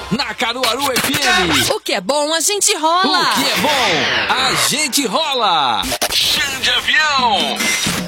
na Caruaru FM. O que é bom, a gente rola. O que é bom, a gente rola. Xande Avião.